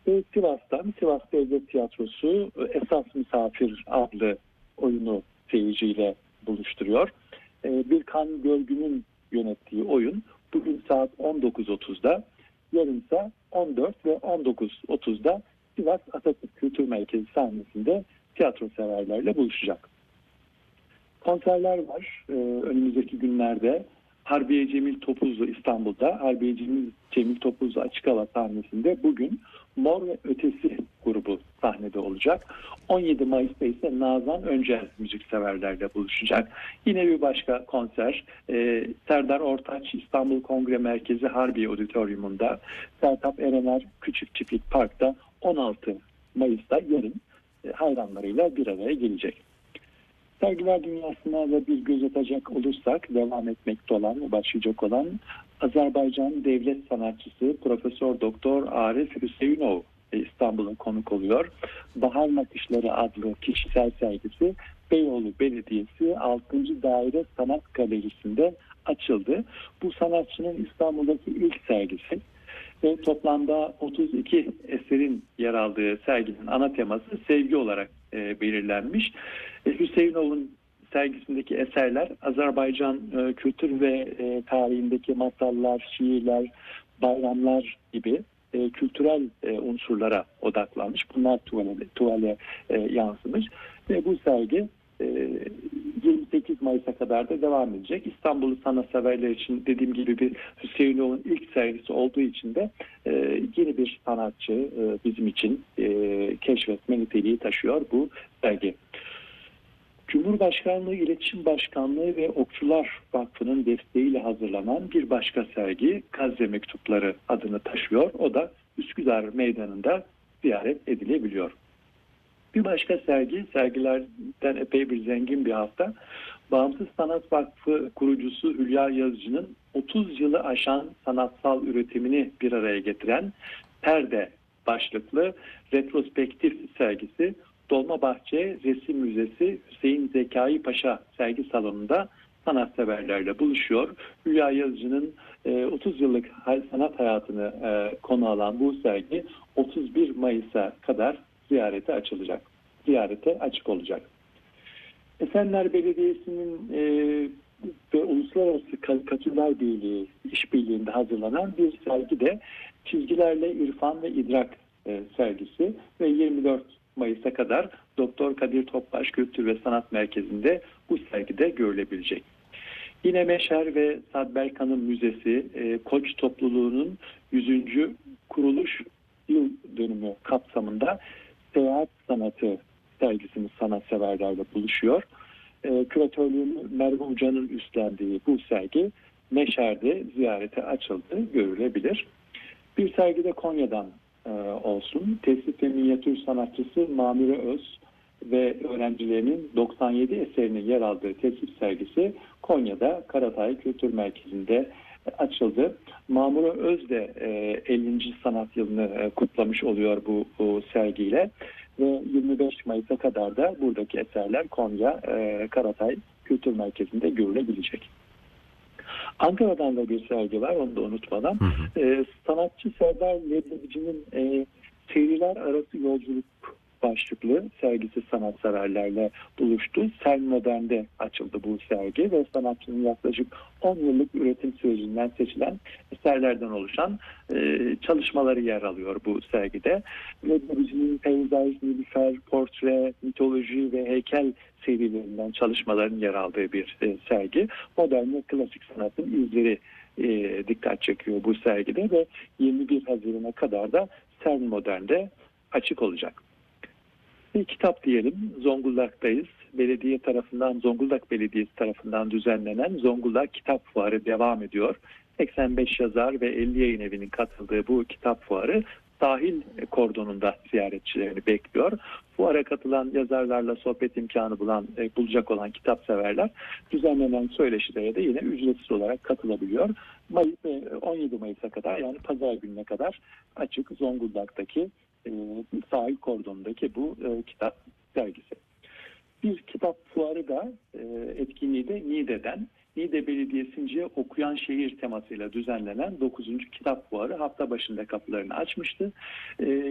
Ve Sivas'tan Sivas Devlet Tiyatrosu Esas Misafir adlı oyunu seyirciyle buluşturuyor. Birkan Görgün'ün yönettiği oyun bugün saat 19.30'da, yarın ise 14 ve 19.30'da Sivas Atatürk Kültür Merkezi sahnesinde tiyatro severlerle buluşacak. Konserler var önümüzdeki günlerde. Harbiye Cemil Topuzlu İstanbul'da, Harbiye Cemil Topuzlu Açık Hava sahnesinde bugün Mor ve Ötesi grubu sahnede olacak. 17 Mayıs'ta ise Nazan Öncel müzikseverlerle buluşacak. Yine bir başka konser Serdar Ortaç İstanbul Kongre Merkezi Harbiye Auditorium'unda, Sertab Erener Küçük Çiftlik Park'ta 16 Mayıs'ta yarın hayranlarıyla bir araya gelecek. Sergiler dünyasına da bir göz atacak olursak devam etmekte olan, başlayacak olan Azerbaycan devlet sanatçısı Profesör Doktor Arif Hüseyinov İstanbul'a konuk oluyor. Bahar Nakışları adlı kişisel sergisi Beyoğlu Belediyesi 6. Daire Sanat Galerisi'nde açıldı. Bu sanatçının İstanbul'daki ilk sergisi ve toplamda 32 eserin yer aldığı serginin ana teması sevgi olarak belirlenmiş. Hüseyinov'un sergisindeki eserler Azerbaycan kültür ve tarihindeki masallar, şiirler, bayramlar gibi kültürel unsurlara odaklanmış. Bunlar tuvale yansımış ve bu sergi 28 Mayıs'a kadar da devam edecek. İstanbul'u sanatseverler için dediğim gibi bir Hüseyinov'un ilk sergisi olduğu için de yeni bir sanatçı bizim için keşfetme niteliği taşıyor bu sergi. Cumhurbaşkanlığı İletişim Başkanlığı ve Okçular Vakfı'nın desteğiyle hazırlanan bir başka sergi Gazze Mektupları adını taşıyor. O da Üsküdar Meydanı'nda ziyaret edilebiliyor. Bir başka sergilerden epey bir zengin bir hafta. Bağımsız Sanat Vakfı kurucusu Hülya Yazıcı'nın 30 yılı aşan sanatsal üretimini bir araya getiren Perde başlıklı retrospektif sergisi Dolmabahçe Resim Müzesi Hüseyin Zekai Paşa sergi salonunda sanatseverlerle buluşuyor. Hülya Yazıcı'nın 30 yıllık sanat hayatını konu alan bu sergi 31 Mayıs'a kadar ziyarete açık olacak. Esenler Belediyesi'nin ve Uluslararası Karikatürler Birliği işbirliğinde hazırlanan bir sergi de Çizgilerle İrfan ve İdrak sergisi ve 24 Mayıs'a kadar Doktor Kadir Topbaş Kültür ve Sanat Merkezi'nde bu sergide görülebilecek. Yine Meşer ve Sadberkan'ın Müzesi Koç Topluluğu'nun 100. kuruluş yıl dönümü kapsamında Seyahat Sanatı sergisini sanatseverlerle buluşuyor. Küratörlüğünü Merve Uca'nın üstlendiği bu sergi Meşer'de ziyarete açıldı, görülebilir. Bir sergide Konya'dan olsun. Tesip ve minyatür sanatçısı Mamure Öz ve öğrencilerinin 97 eserinin yer aldığı tesip sergisi Konya'da Karatay Kültür Merkezi'nde açıldı. Mamure Öz de 50. sanat yılını kutlamış oluyor bu sergiyle ve 25 Mayıs'a kadar da buradaki eserler Konya Karatay Kültür Merkezi'nde görülebilecek. Ankara'dan da bir sergi var, onu da unutmadan. Sanatçı Serdar Leblebici'nin Seriler Arası Yolculuk başlıklı sergisi sanatseverlerle buluştu. Sen Modern'de açıldı bu sergi ve sanatçının yaklaşık 10 yıllık üretim sürecinden seçilen eserlerden oluşan çalışmaları yer alıyor bu sergide. Leblebici'nin peyzaj, nilüfer, portre, mitoloji ve heykel serilerinden çalışmaların yer aldığı bir sergi. Modern ve klasik sanatın izleri dikkat çekiyor bu sergide ve 21 Haziran'a kadar da Sen Modern'de açık olacak. Bir kitap diyelim, Zonguldak'tayız. Zonguldak Belediyesi tarafından düzenlenen Zonguldak Kitap Fuarı devam ediyor. 85 yazar ve 50 yayın evinin katıldığı bu kitap fuarı sahil kordonunda ziyaretçilerini bekliyor. Fuara katılan yazarlarla sohbet imkanı bulacak olan kitapseverler düzenlenen söyleşilere de yine ücretsiz olarak katılabiliyor. 17 Mayıs'a kadar, yani pazar gününe kadar açık Zonguldak'taki sahil kordonundaki bu kitap sergisi. Bir kitap fuarı da etkinliği de Niğde Belediyesi'nce Okuyan Şehir temasıyla düzenlenen 9. Kitap Fuarı hafta başında kapılarını açmıştı.